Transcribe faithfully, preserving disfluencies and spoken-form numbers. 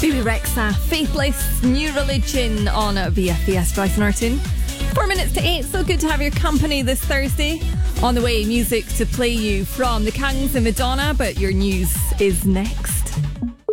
Bebe Rexha, Faithless, New Religion on V F B S Bryce Norton. Four minutes to eight, so good to have your company this Thursday. On the way, music to play you from the Kangs and Madonna, but your news is next.